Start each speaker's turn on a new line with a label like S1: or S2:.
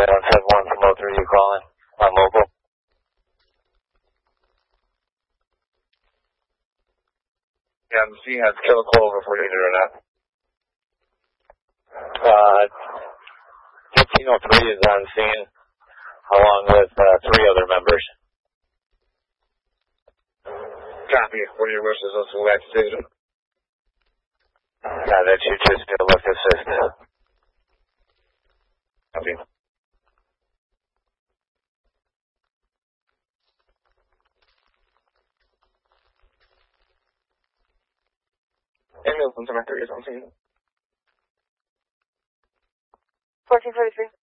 S1: 171 from 03, you calling on mobile?
S2: Yeah, I'm seeing a kill over for you or not.
S1: 1503 is on scene, along with 3 other members.
S2: Copy. What are your wishes on select decision?
S1: That you just look assist.
S2: Copy. Ambulance 173 is on scene.
S3: 1443.